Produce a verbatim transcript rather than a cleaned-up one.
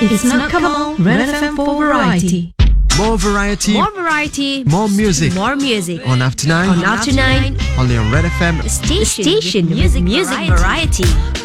It's not come on, Red F M for variety. More variety, More variety, more music. more music. On After Nine, On After Nine, only on Red F M. the station, station with music, music variety.